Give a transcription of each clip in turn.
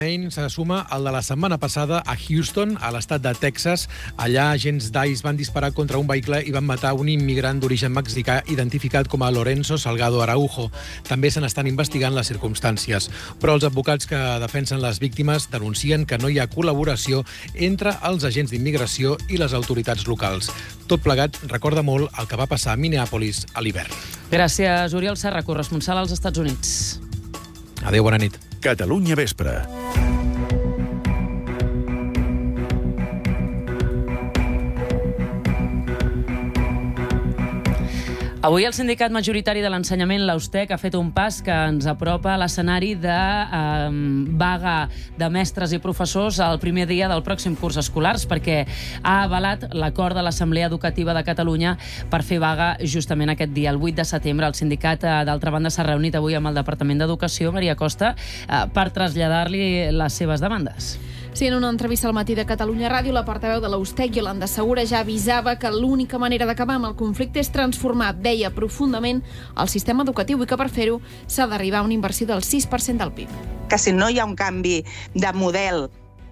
Se suma el de la setmana passada a Houston, a l'estat de Texas. Allà agents d'ICE van disparar contra un vehicle i van matar un immigrant d'origen mexicà identificat com a Lorenzo Salgado Araujo. També se n'estan investigant les circumstàncies. Però els advocats que defensen les víctimes denuncien que no hi ha col·laboració entre els agents d'immigració i les autoritats locals. Tot plegat recorda molt el que va passar a Minneapolis a l'hivern. Gràcies, Oriol Serra, corresponsal als Estats Units. Adéu, bona nit. Catalunya Vespre. Avui el sindicat majoritari de l'ensenyament, l'Austec, ha fet un pas que ens apropa a l'escenari de vaga de mestres i professors el primer dia del pròxim curs escolars, perquè ha avalat l'acord de l'Assemblea Educativa de Catalunya per fer vaga justament aquest dia, el 8 de setembre. El sindicat, d'altra banda, s'ha reunit avui amb el Departament d'Educació, Maria Costa, per traslladar-li les seves demandes. Sí, en una entrevista al Matí de Catalunya Ràdio, la portaveu de l'Austec, Iolanda Segura, ja avisava que l'única manera d'acabar amb el conflicte és transformar, deia, profundament el sistema educatiu i que per fer-ho s'ha d'arribar a una inversió del 6% del PIB. Que si no hi ha un canvi de model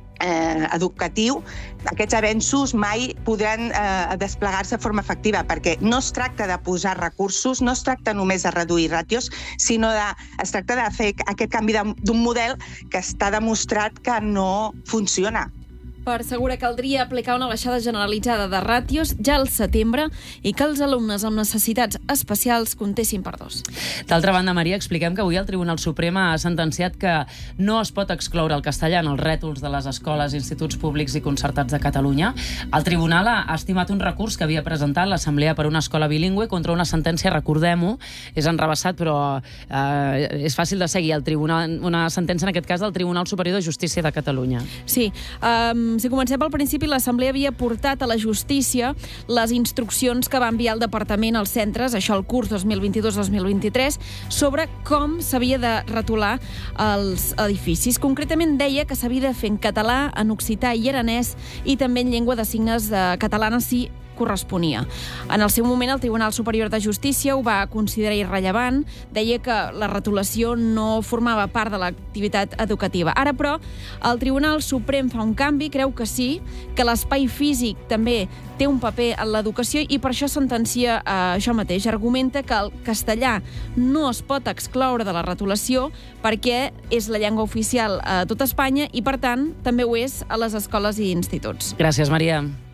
educatiu, aquests avenços mai podran desplegar-se de forma efectiva, perquè no es tracta de posar recursos, no es tracta només de reduir ràtios, sinó es tracta de fer aquest canvi d'un model que està demostrat que no funciona. Per Segura caldria aplicar una baixada generalitzada de ràtios ja al setembre i que els alumnes amb necessitats especials comptessin per 2. D'altra banda, Maria, expliquem que avui el Tribunal Suprem ha sentenciat que no es pot excloure el castellà en els rètols de les escoles, instituts públics i concertats de Catalunya. El Tribunal ha estimat un recurs que havia presentat l'Assemblea per una escola bilingüe contra una sentència, recordem-ho, és enrebaçat, però és fàcil de seguir. Una sentència, en aquest cas, del Tribunal Superior de Justícia de Catalunya. Sí, si comencem pel principi, l'Assemblea havia portat a la justícia les instruccions que va enviar el Departament als centres, això el curs 2022-2023, sobre com s'havia de retolar els edificis. Concretament deia que s'havia de fer en català, en occità i aranès i també en llengua de signes catalana si corresponia. En el seu moment, el Tribunal Superior de Justícia ho va considerar irrellevant, deia que la retolació no formava part de l'activitat educativa. Ara, però, el Tribunal Suprem fa un canvi, creu que sí, que l'espai físic també té un paper en l'educació i per això sentencia això mateix. Argumenta que el castellà no es pot excloure de la retolació perquè és la llengua oficial a tot Espanya i, per tant, també ho és a les escoles i instituts. Gràcies, Maria.